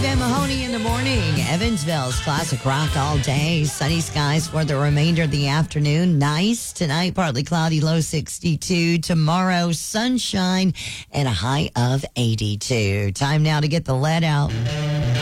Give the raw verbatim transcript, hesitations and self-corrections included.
Van Mahoney in the morning. Evansville's classic rock all day. Sunny skies for the remainder of the afternoon. Nice. Tonight, partly cloudy, low sixty-two. Tomorrow, sunshine and a high of eighty-two. Time now to get the lead out.